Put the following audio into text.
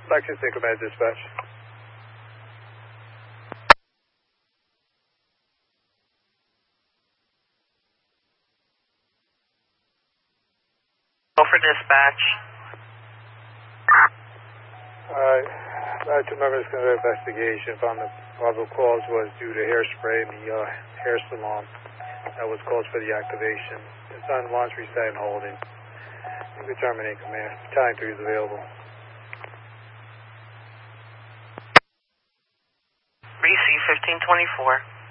Lexington Command Dispatch. Go for dispatch. Two members conducted investigation. Found the probable cause was due to hairspray in the hair salon. That was cause for the activation. It's on launch, reset, and holding. You can terminate command. Battalion 3 is available. BC 1524.